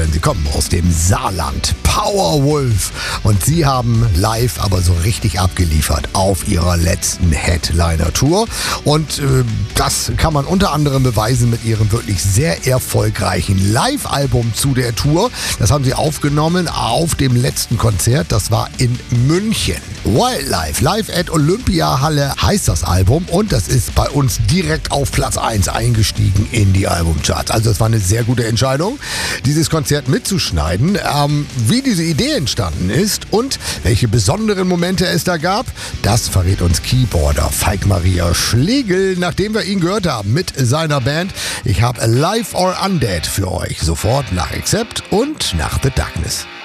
denn sie kommen aus dem Saarland. Powerwolf. Und sie haben live aber so richtig abgeliefert auf ihrer letzten Headliner-Tour. Und das kann man unter anderem beweisen mit ihrem wirklich sehr erfolgreichen Live-Album zu der Tour. Das haben sie aufgenommen auf dem letzten Konzert. Das war in München. Wildlife, Live at Olympiahalle heißt das Album. Und das ist bei uns direkt auf Platz 1 eingestiegen in die Albumcharts. Also es war eine sehr gute Entscheidung, dieses Konzert mitzuschneiden. Wie diese Idee entstanden ist und welche besonderen Momente es da gab, das verrät uns Keyboarder Falk-Maria Schlegel, nachdem wir ihn gehört haben mit seiner Band. Ich habe Alive or Undead für euch. Sofort nach Accept und nach The Darkness.